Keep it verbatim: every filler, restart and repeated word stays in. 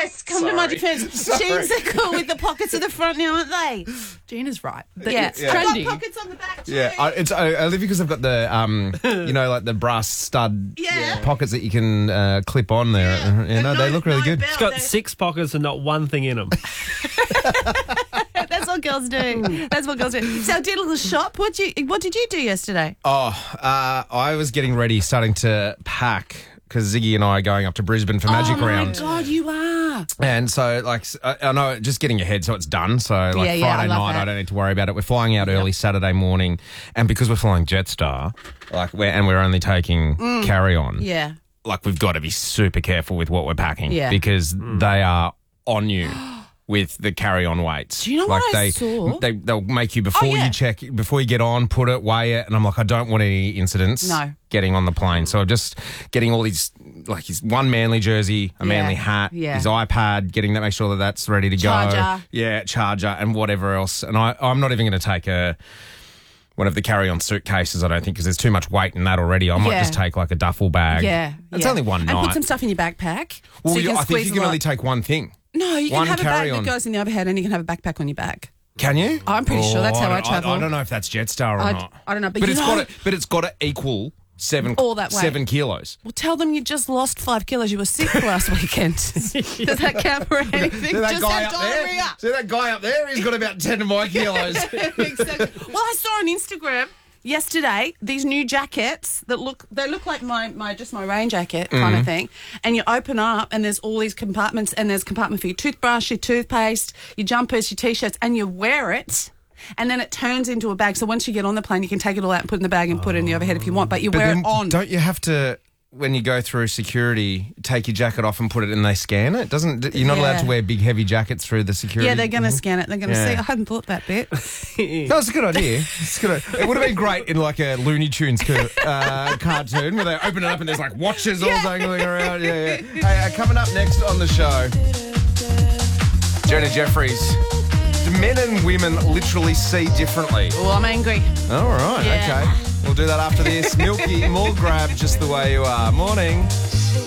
Yes, come to my Sorry. defence. Sorry. Jeans are cool with the pockets at the front now, aren't they? Gina's right. Yeah, It's I've trendy. got pockets on the back too. Yeah, I, it's I, only because I've got the um, you know, like the brass stud Yeah. pockets that you can uh, clip on there. Yeah. You know, And they no- look really no good. belt. It's got They're- six pockets and not one thing in them. That's what girls do. That's what girls do. So I did a little shop. What you? What did you do yesterday? Oh, uh, I was getting ready, starting to pack because Ziggy and I are going up to Brisbane for Magic oh Round. my God, you are. And so, like, I, I know, just getting ahead so it's done. So, like, Yeah, yeah, I Friday love night, that. I don't need to worry about it. We're flying out early Saturday morning. And because we're flying Jetstar, like, we're, and we're only taking carry-on, Mm. Yeah. like, we've got to be super careful with what we're packing Yeah. because they are on you. With the carry-on weights, Do you know like what I they, saw? they they'll make you before Oh, yeah. you check, before you get on, put it, weigh it, and I'm like, I don't want any incidents. No. Getting on the plane, so I'm just getting all these, like his one Manly jersey, a Yeah. Manly hat, Yeah. his iPad, getting that, make sure that that's ready to go. Charger. Yeah, charger and whatever else. And I, I'm not even going to take a one of the carry-on suitcases. I don't think because there's too much weight in that already. I might Yeah. just take like a duffel bag. Yeah. it's yeah. only one and night. put some stuff in your backpack. well, so you you- can I think squeeze you a can lot. only take one thing. No, you one can have a bag carry-on. that goes in the other head and you can have a backpack on your back. Can you? I'm pretty sure that's how I don't- travel. I, don't know if that's Jetstar or I- not. I don't know, but but you it's know- got to, but it's got to equal seven All that weight. seven kilos. Well, tell them you just lost five kilos. You were sick last weekend. Does that count for anything? See that just guy had up there? diarrhea. See that guy up there? He's got about ten of my kilos. Exactly. Well, I saw on Instagram yesterday these new jackets that look they look like my, my just my rain jacket kind Mm-hmm. of thing, and you open up and there's all these compartments, and there's a compartment for your toothbrush, your toothpaste, your jumpers, your t-shirts, and you wear it. And then it turns into a bag. So once you get on the plane, you can take it all out and put it in the bag and put it in the overhead if you want. But you But wear then it on. don't you have to, when you go through security, take your jacket off and put it in, they scan it? Doesn't You're not allowed Yeah. to wear big, heavy jackets through the security? Yeah, they're going to scan it. They're going to Yeah. see. I hadn't thought that bit. No, it's a good idea. It's a good idea. It would have been great in like a Looney Tunes co- uh, cartoon where they open it up and there's like watches all dangling around. Yeah, yeah. Hey, uh, coming up next on the show, Jonah Jeffries. Do men and women literally see differently? Oh, I'm angry. All right, Yeah. okay. We'll do that after this. Milky, more grab just the way you are. Morning.